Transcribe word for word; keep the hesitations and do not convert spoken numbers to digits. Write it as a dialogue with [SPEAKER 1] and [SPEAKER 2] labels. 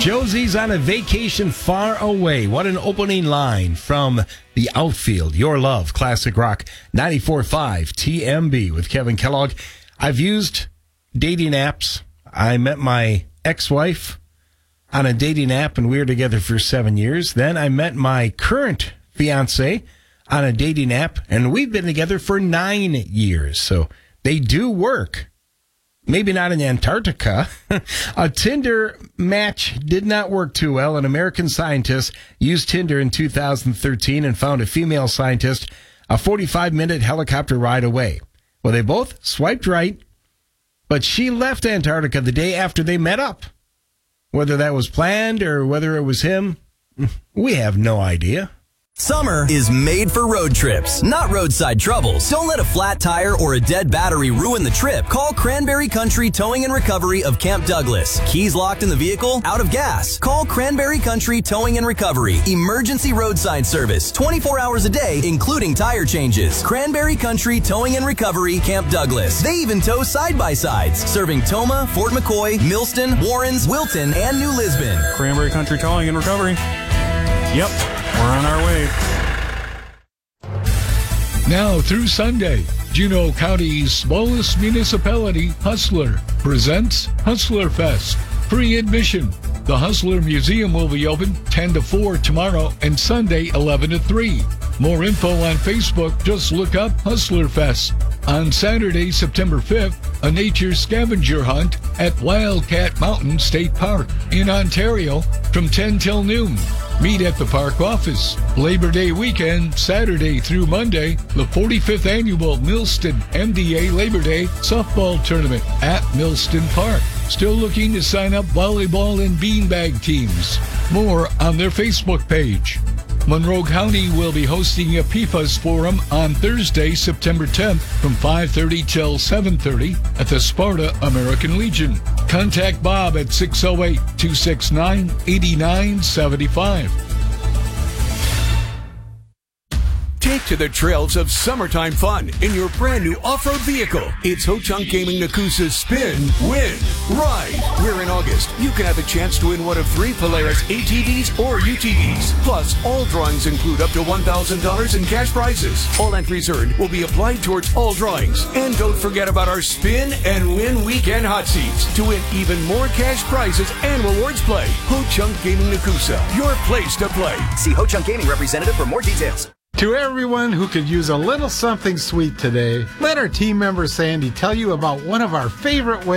[SPEAKER 1] Josie's on a vacation far away. What an opening line from the outfield. Your Love, Classic Rock, ninety-four point five T M B with Kevin Kellogg. I've used dating apps. I met my ex-wife on a dating app, and we were together for seven years. Then I met my current fiance on a dating app, and we've been together for nine years. So they do work. Maybe not in Antarctica. A Tinder match did not work too well. An American scientist used Tinder in two thousand thirteen and found a female scientist a forty-five minute helicopter ride away. Well, they both swiped right, but she left Antarctica the day after they met up. Whether that was planned or whether it was him, we have no idea.
[SPEAKER 2] Summer is made for road trips, not roadside troubles. Don't let a flat tire or a dead battery ruin the trip. Call Cranberry Country Towing and Recovery of Camp Douglas. Keys locked in the vehicle? Out of gas? Call Cranberry Country Towing and Recovery. Emergency roadside service, twenty-four hours a day, including tire changes. Cranberry Country Towing and Recovery, Camp Douglas. They even tow side-by-sides, serving Toma, Fort McCoy, Millston, Warrens, Wilton, and New Lisbon.
[SPEAKER 3] Cranberry Country Towing and Recovery. Yep. We're on our way.
[SPEAKER 4] Now through Sunday, Juneau County's smallest municipality, Hustler, presents Hustler Fest. Free admission. The Hustler Museum will be open ten to four tomorrow and Sunday eleven to three. More info on Facebook. Just look up Hustler Fest. On Saturday, September fifth, a nature scavenger hunt at Wildcat Mountain State Park in Ontario from ten till noon. Meet at the park office. Labor Day weekend, Saturday through Monday, the forty-fifth annual Millston M D A Labor Day softball tournament at Millston Park. Still looking to sign up volleyball and beanbag teams. More on their Facebook page. Monroe County will be hosting a P F A S forum on Thursday, September tenth from five thirty till seven thirty at the Sparta American Legion. Contact Bob at six oh eight, two six nine, eight nine seven five.
[SPEAKER 5] Take to the trails of summertime fun in your brand new off-road vehicle. It's Ho-Chunk Gaming Nakusa's Spin, Win, Ride. Where in August, you can have a chance to win one of three Polaris A T Vs or U T Vs. Plus, all drawings include up to one thousand dollars in cash prizes. All entries earned will be applied towards all drawings. And don't forget about our Spin and Win Weekend Hot Seats to win even more cash prizes and rewards play. Ho-Chunk Gaming Nakusa, your place to play.
[SPEAKER 2] See Ho-Chunk Gaming representative for more details.
[SPEAKER 6] To everyone who could use a little something sweet today, let our team member Sandy tell you about one of our favorite ways